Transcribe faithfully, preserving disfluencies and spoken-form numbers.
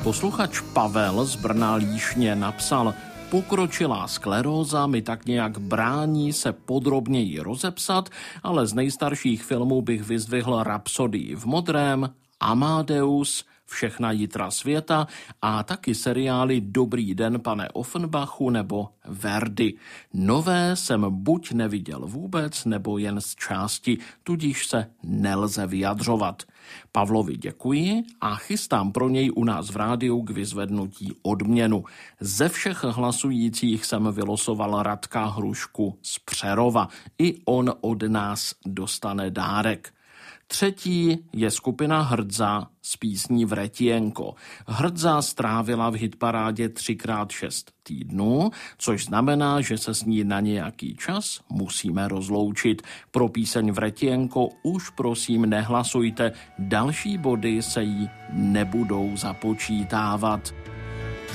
Posluchač Pavel z Brna Líšně napsal: Pokročilá skleróza mi tak nějak brání se podrobněji rozepsat, ale z nejstarších filmů bych vyzdvihl Rapsodii v modrém, Amadeus, Všechna jitra světa a taky seriály Dobrý den, pane Offenbachu nebo Verdi. Nové jsem buď neviděl vůbec, nebo jen z části, tudíž se nelze vyjadřovat. Pavlovi děkuji a chystám pro něj u nás v rádiu k vyzvednutí odměnu. Ze všech hlasujících jsem vylosoval Radka Hrušku z Přerova. I on od nás dostane dárek. Třetí je skupina Hrdza s písní Vretienko. Hrdza strávila v hitparádě třikrát šest týdnů, což znamená, že se s ní na nějaký čas musíme rozloučit. Pro píseň Vretienko už prosím nehlasujte, další body se jí nebudou započítávat.